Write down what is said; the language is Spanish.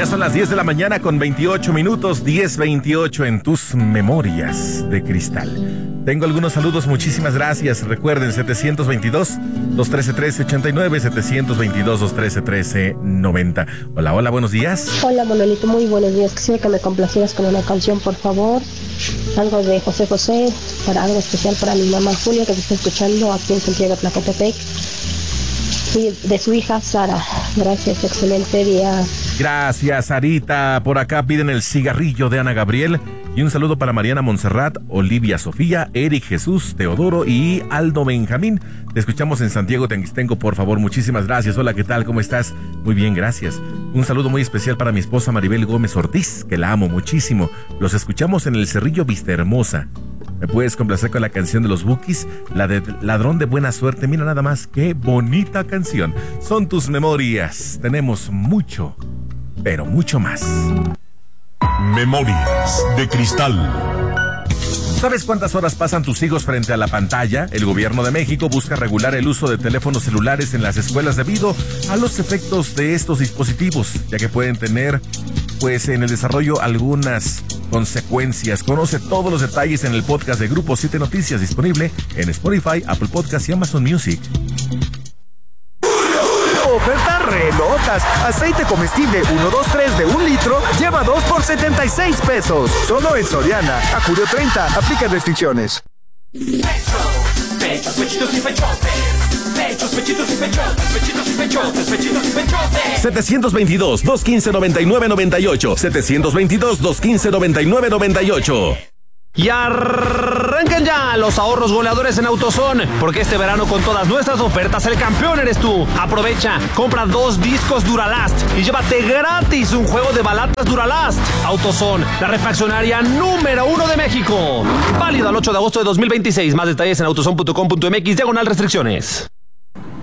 Ya son las 10 de la mañana con 28 minutos, 10:28 en tus memorias de cristal. Tengo algunos saludos, muchísimas gracias. Recuerden, 722-213-1389, 722-213-1390. Hola, buenos días. Hola, Manuelito, muy buenos días. Quisiera que me complacieras con una canción, por favor. Algo de José José, algo especial para mi mamá Julia, que te está escuchando aquí en Santiago Tlacotepec. Y de su hija Sara. Gracias, excelente día. Gracias, Sarita. Por acá piden el cigarrillo de Ana Gabriel. Y un saludo para Mariana Montserrat, Olivia Sofía, Eric Jesús, Teodoro y Aldo Benjamín. Te escuchamos en Santiago Tenguistenco, por favor. Muchísimas gracias. Hola, ¿qué tal? ¿Cómo estás? Muy bien, gracias. Un saludo muy especial para mi esposa Maribel Gómez Ortiz, que la amo muchísimo. Los escuchamos en el Cerrillo Vistahermosa. ¿Me puedes complacer con la canción de los Bukis? La de Ladrón de Buena Suerte. Mira nada más, qué bonita canción. Son tus memorias. Tenemos mucho, pero mucho más. Memorias de cristal. ¿Sabes cuántas horas pasan tus hijos frente a la pantalla? El gobierno de México busca regular el uso de teléfonos celulares en las escuelas debido a los efectos de estos dispositivos, ya que pueden tener, en el desarrollo algunas consecuencias. Conoce todos los detalles en el podcast de Grupo 7 Noticias, disponible en Spotify, Apple Podcasts y Amazon Music. Ofertas relotas. Aceite comestible 123 de 1 litro, lleva 2 por 76 pesos. Solo en Soriana. A julio 30. Aplica restricciones. Pechos, pechitos y pechotes. Pechos, pechitos y pechotes. Pechitos y pechotes. Pechitos y pechotes. 722-215-9998. 722-215-9998. Y arrancan ya los ahorros goleadores en AutoZone, porque este verano con todas nuestras ofertas el campeón eres tú. Aprovecha, compra 2 discos Duralast y llévate gratis un juego de balatas Duralast. AutoZone, la refaccionaria número 1 de México. Válido al 8 de agosto de 2026. Más detalles en autozone.com.mx/restricciones.